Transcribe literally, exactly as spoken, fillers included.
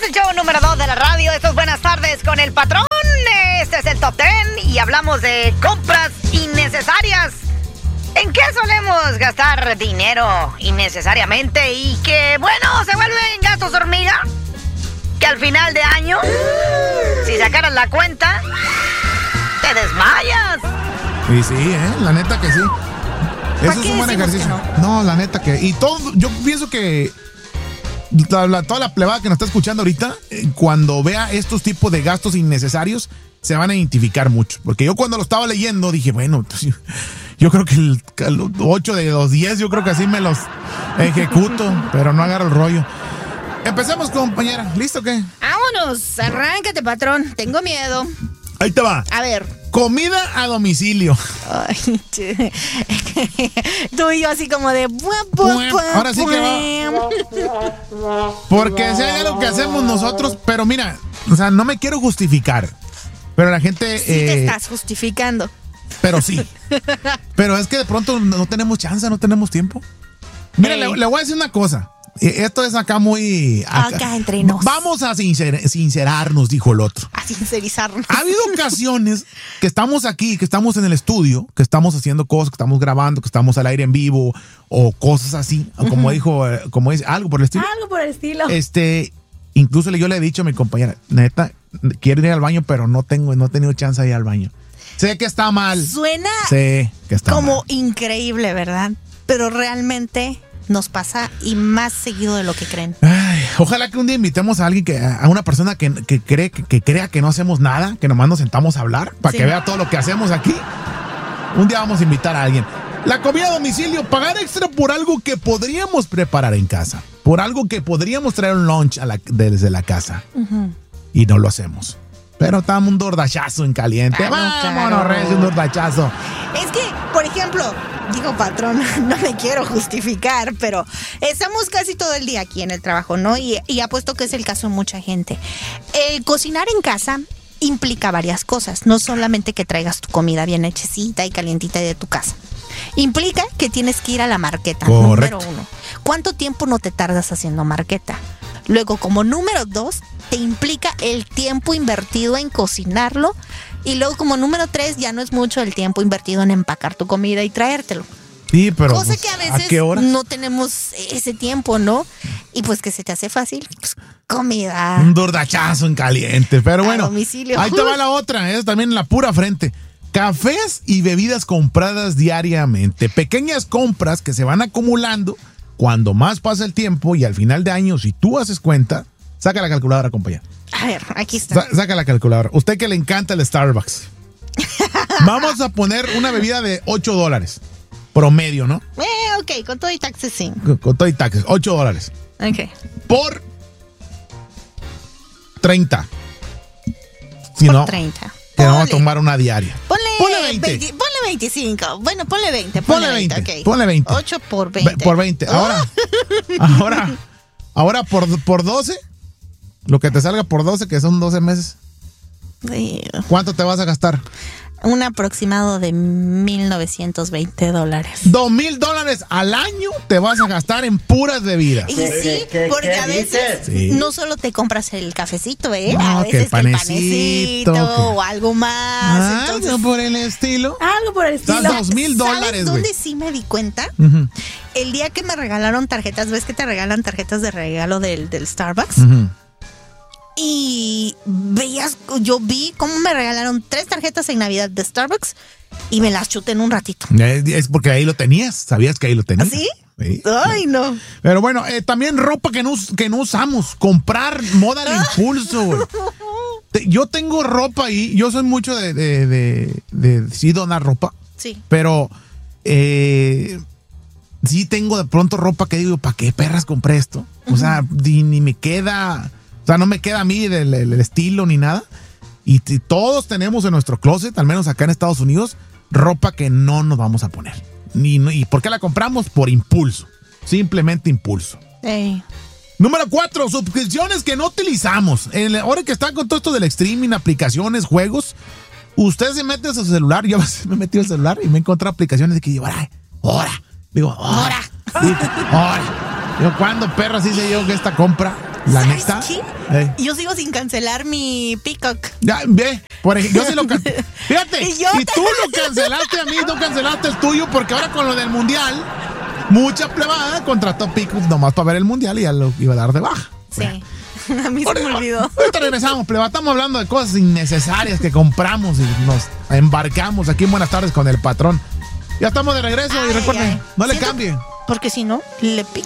el show número dos de la radio. Esto es Buenas Tardes con el Patrón. Este es el Top Ten y hablamos de compras innecesarias. ¿En qué solemos gastar dinero innecesariamente y que, bueno, se vuelven gastos hormiga? Que al final de año, si sacaras la cuenta, te desmayas. Y sí, ¿eh? La neta que sí. Eso es un buen ejercicio. No? no, la neta que... Y todo, yo pienso que la, la, toda la plebada que nos está escuchando ahorita, eh, cuando vea estos tipos de gastos innecesarios, se van a identificar mucho. Porque yo cuando lo estaba leyendo dije, bueno, pues, yo creo que el, el ocho de los diez, yo creo que así me los ejecuto, pero no agarro el rollo. Empecemos, compañera. ¿Listo o qué? Vámonos, arráncate, patrón. Tengo miedo. Ahí te va. A ver. Comida a domicilio. Ay, che. Tú y yo así como de... Ahora sí que va. Porque si hay algo que hacemos nosotros, pero mira, o sea, no me quiero justificar, pero la gente... Sí eh, te estás justificando. Pero sí. Pero es que de pronto no tenemos chance, no tenemos tiempo. Mira, le, le voy a decir una cosa. Esto es acá muy... Acá, acá entre nos. Vamos a sincer, sincerarnos, dijo el otro. A sincerizarnos. Ha habido ocasiones que estamos aquí, que estamos en el estudio, que estamos haciendo cosas, que estamos grabando, que estamos al aire en vivo, o cosas así, uh-huh. como dijo, como dice, algo por el estilo. Algo por el estilo. Este, incluso yo le he dicho a mi compañera, neta, quiero ir al baño, pero no tengo, no he tenido chance de ir al baño. Sé que está mal. Suena sé que está como mal. Increíble, ¿verdad? Pero realmente... nos pasa y más seguido de lo que creen. Ay, ojalá que un día invitemos a alguien, que a una persona que, que, cree, que, que crea que no hacemos nada, que nomás nos sentamos a hablar, para sí. que vea todo lo que hacemos aquí. Un día vamos a invitar a alguien. La comida a domicilio, pagar extra por algo que podríamos preparar en casa, por algo que podríamos traer un lunch a la, desde la casa. Uh-huh. Y no lo hacemos. Pero estamos un dordachazo en caliente. Ah, no, Vámonos, claro. Reyes, un dordachazo. Es que, por ejemplo, digo, patrón, no me quiero justificar, pero estamos casi todo el día aquí en el trabajo, ¿no? Y, y apuesto que es el caso de mucha gente. El cocinar en casa implica varias cosas. No solamente que traigas tu comida bien hechecita y calientita de tu casa. Implica que tienes que ir a la marqueta. Correcto. Número uno. ¿Cuánto tiempo no te tardas haciendo marqueta? Luego, como número dos, te implica el tiempo invertido en cocinarlo. Y luego, como número tres, ya no es mucho el tiempo invertido en empacar tu comida y traértelo. Sí, pero cosa pues, que a veces ¿a qué hora? No tenemos ese tiempo, ¿no? Y pues que se te hace fácil, pues comida. Un dordachazo en caliente. Pero bueno, a domicilio. Ahí te va la otra, es también en la pura frente. Cafés y bebidas compradas diariamente. Pequeñas compras que se van acumulando cuando más pasa el tiempo y al final de año, si tú haces cuenta, saca la calculadora, compañera. A ver, aquí está. Sa- saca la calculadora. Usted que le encanta el Starbucks. Vamos a poner una bebida de ocho dólares. Promedio, ¿no? Eh, ok, con todo y taxes, sí. Con, con todo y taxes. ocho dólares. Ok. Por treinta. Si Por no, treinta. que vamos a tomar una diaria. Ponle, Ponle veinte. veinte, ponle veinticinco. Bueno, ponle veinte. Ponle Ponle veinte. veinte, okay. Ponle veinte. ocho por veinte. Ve- por veinte. Ahora, ahora, ahora por, por doce. Lo que te salga por doce, que son doce meses. Sí. ¿Cuánto te vas a gastar? Un aproximado de mil novecientos veinte dólares. Dos mil dólares al año te vas a gastar en puras bebidas. Y sí, porque a veces sí. no solo te compras el cafecito, ¿eh? No, a que veces el panecito, el panecito que... o algo más. Algo Entonces, por el estilo. Algo por el estilo. Dos mil dólares, ¿Sabes güey? dónde sí me di cuenta? Uh-huh. El día que me regalaron tarjetas, ¿ves que te regalan tarjetas de regalo del, del Starbucks? Uh-huh. Y veías, yo vi cómo me regalaron tres tarjetas en Navidad de Starbucks y me las chuté en un ratito. Es porque ahí lo tenías, sabías que ahí lo tenías. ¿Sí? Sí. Ay, no. Pero bueno, eh, también ropa que no, que no usamos, comprar moda al impulso, güey. Yo tengo ropa ahí, yo soy mucho de, de, de, de, de sí donar ropa. Sí. Pero eh, sí tengo de pronto ropa que digo, ¿para qué perras compré esto? O sea, ni, ni me queda... O sea, no me queda a mí el, el, el estilo ni nada. Y t- todos tenemos en nuestro closet, al menos acá en Estados Unidos, ropa que no nos vamos a poner. Ni, ¿Y por qué la compramos? Por impulso. Simplemente impulso. Hey. Número cuatro, suscripciones que no utilizamos. En, ahora que está con todo esto del streaming, aplicaciones, juegos, usted se mete a su celular. Yo me he metido al celular y me he encontrado aplicaciones de que digo, ahora, ahora. Digo, ahora. Ahora. Digo, ¿cuándo perras hice yo que esta compra? La ¿Sabes neta. qué? Eh. Yo sigo sin cancelar mi Peacock. Ya, ve, por ejemplo, yo sí lo cancelé. Fíjate, Y y, yo tú lo cancelaste a mí, tú cancelaste el tuyo, porque ahora con lo del mundial, mucha plebada contrató Peacock nomás para ver el mundial y ya lo iba a dar de baja. Sí. Bueno. A mí se me olvidó. Ahorita regresamos, pleba. Estamos hablando de cosas innecesarias que compramos y nos embarcamos aquí en Buenas Tardes con el patrón. Ya estamos de regreso Ay, y recuerden, ay. no le Siento- cambien. Porque si no, le pica.